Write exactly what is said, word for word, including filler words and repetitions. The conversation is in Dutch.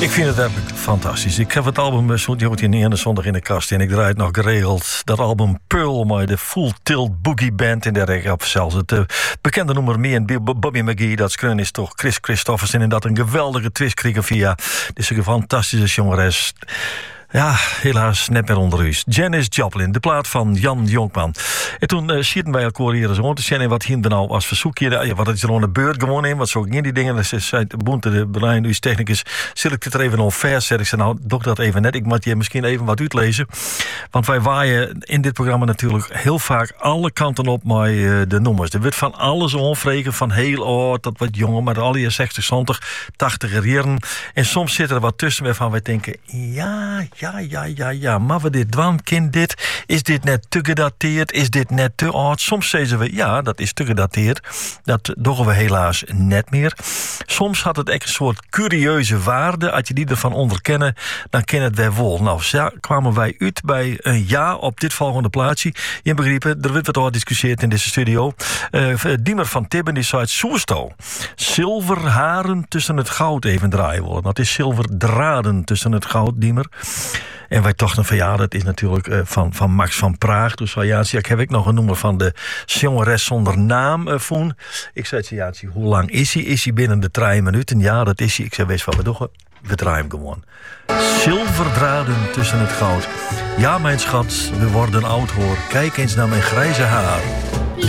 Ik vind het werkelijk fantastisch. Ik heb het album zo die in de ene zondag in de kast en ik draai het nog geregeld. Dat album Pearl met de Full Tilt Boogie Band in de reg. Of zelfs het uh, bekende nummer Me en Bobby McGee. Dat schreeuwen is toch Chris Christofferson en dat een geweldige twist kregen via. Dit is een fantastische jongeres. Ja, helaas net meer onder u. Janis Joplin, de plaat van Jan Jonkman. En toen uh, schieten wij elkaar hier eens rond te zien. En wat hier nou als verzoekje. Ja, wat is er aan de beurt gewoon in? Wat zo ging die dingen? Dus zei de Boente, de Brian, uw technicus. Zit ik het er even onver? Zeg ik ze nou, doe dat even net. Ik moet je misschien even wat uitlezen. Want wij waaien in dit programma natuurlijk heel vaak alle kanten op met uh, de nummers. Er wordt van alles onvreken. Van heel oud tot wat jonger. Maar al die zestig, zeventig, tachtig jaren. En soms zit er wat tussen waarvan wij denken. Ja, ja. Ja, ja, ja, ja, maar we dit dwan, kind dit? Is dit net te gedateerd? Is dit net te oud? Soms zeggen we, ja, dat is te gedateerd. Dat doen we helaas net meer. Soms had het echt een soort curieuze waarde. Als je die ervan onderkennen, dan ken het wij wel. Nou, zo kwamen wij uit bij een ja op dit volgende plaatsje. Je begrepen, er wordt wat al gediscussieerd in deze studio. Uh, Diemer van Tibben, die zei, Soesto. Zilverharen tussen het goud even draaien worden. Dat is zilverdraden tussen het goud, Diemer. En wij dachten van ja, dat is natuurlijk uh, van, van Max van Praag. Dus ja, ik heb ik nog een nummer van de zangeres zonder naam uh, voen. Ik zei, ja, hoe lang is hij? Is hij binnen de drie minuten? Ja, dat is hij. Ik zei, wees wat we doen. We draaien hem gewoon. Zilverdraden tussen het goud. Ja, mijn schat, we worden oud hoor. Kijk eens naar mijn grijze haar.